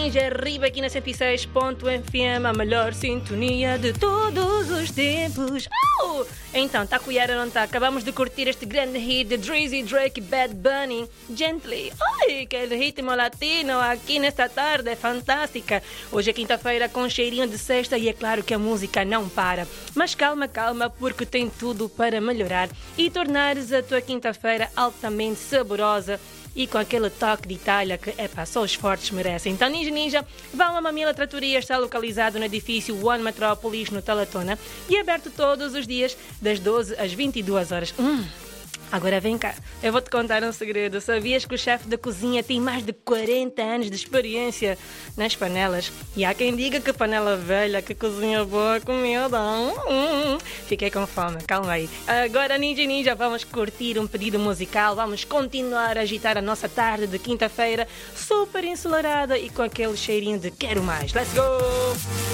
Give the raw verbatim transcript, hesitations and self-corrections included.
Ninja, arriba aqui na cento e seis ponto F M, a melhor sintonia de todos os tempos. Oh! Então, tá cuiara ou não tá? Acabamos de curtir este grande hit de Drizzy Drake e Bad Bunny, Gently. Ai, aquele ritmo latino aqui nesta tarde é fantástica. Hoje é quinta-feira com cheirinho de sexta e é claro que a música não para. Mas calma, calma, porque tem tudo para melhorar e tornares a tua quinta-feira altamente saborosa e com aquele toque de Itália que, epá, só os fortes merecem. Então, Ninja Ninja, vão a Mamila Tratoria, está localizado no edifício One Metropolis, no Talatona, e é aberto todos os dias, das doze às vinte e duas horas. Hum. Agora vem cá, eu vou-te contar um segredo. Sabias que o chefe da cozinha tem mais de quarenta anos de experiência nas panelas? E há quem diga que panela velha, que cozinha boa comida. Hum, fiquei com fome, calma aí. Agora, Ninja Ninja, vamos curtir um pedido musical. Vamos continuar a agitar a nossa tarde de quinta-feira, super ensolarada e com aquele cheirinho de quero mais. Let's go!